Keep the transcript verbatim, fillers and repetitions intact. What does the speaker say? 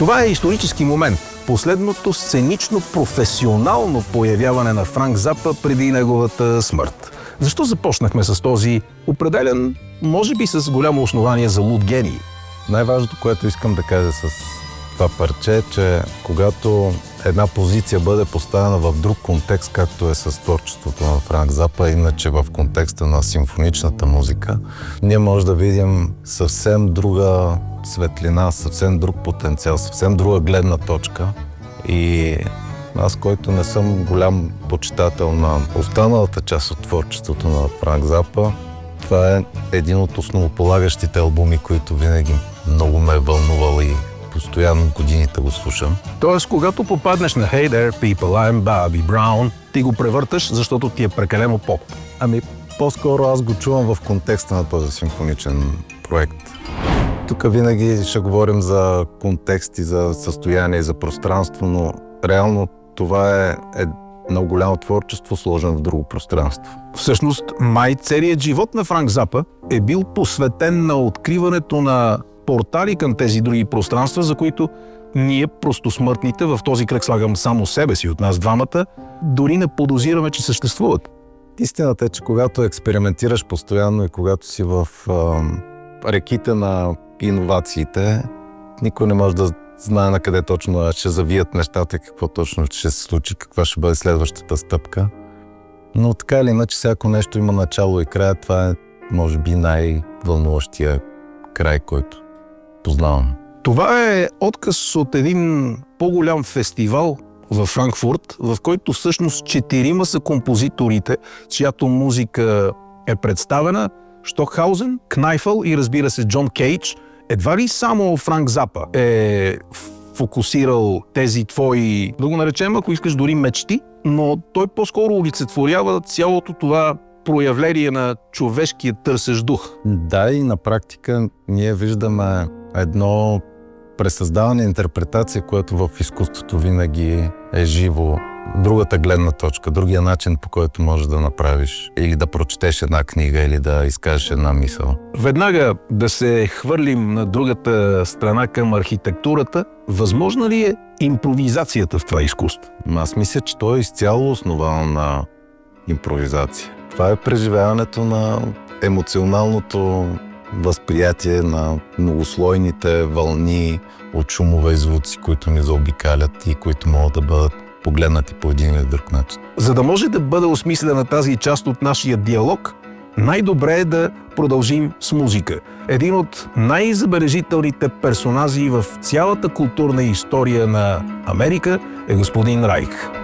Това е исторически момент. Последното сценично професионално появяване на Франк Запа преди неговата смърт. Защо започнахме с този определен, може би с голямо основание за луд гений? Най-важното, което искам да кажа с това парче е, че когато една позиция бъде поставена в друг контекст, както е с творчеството на Франк Запа, иначе в контекста на симфоничната музика, ние може да видим съвсем друга светлина, съвсем друг потенциал, съвсем друга гледна точка. И аз, който не съм голям почитател на останалата част от творчеството на Франк Запа, това е един от основополагащите албуми, които винаги много ме е вълнувал и постоянно годините го слушам. Тоест, когато попаднеш на Hey There People, I'm Bobby Brown, ти го превърташ, защото ти е прекалено поп. Ами, по-скоро аз го чувам в контекста на този симфоничен проект. Тук винаги ще говорим за контексти, за състояние, за пространство, но реално това е едно голямо творчество, сложено в друго пространство. Всъщност, май целият живот на Франк Запа е бил посветен на откриването на портали към тези други пространства, за които ние, просто смъртните, в този кръг слагам само себе си от нас двамата, дори не подозираме, че съществуват. Истината е, че когато експериментираш постоянно и когато си в а, реките на иновациите, никой не може да знае на къде точно ще завият нещата и какво точно ще се случи, каква ще бъде следващата стъпка. Но така или иначе, всяко нещо има начало и края. Това е, може би, най-вълнуващия край, който познавам. Това е отказ от един по-голям фестивал във Франкфурт, в който всъщност четирима са композиторите, чиято музика е представена. Стокхаузен, Кнайфъл и, разбира се, Джон Кейдж. Едва ли само Франк Запа е фокусирал тези твои, да го наречем, ако искаш, дори мечти, но той по-скоро олицетворява цялото това проявление на човешкия търсещ дух. Да, и на практика ние виждаме едно пресъздаване, интерпретация, което в изкуството винаги е живо. Другата гледна точка, другия начин, по който можеш да направиш или да прочетеш една книга, или да изкажеш една мисъл. Веднага да се хвърлим на другата страна към архитектурата. Възможна ли е импровизацията в това изкуство? Аз мисля, че то е изцяло основано на импровизация. Това е преживяването на емоционалното възприятие на многослойните вълни от шумове и звуци, които ни заобикалят и които могат да бъдат погледнати по един или друг начин. За да може да бъде осмислена тази част от нашия диалог, най-добре е да продължим с музика. Един от най-забележителните персонажи в цялата културна история на Америка е господин Райх.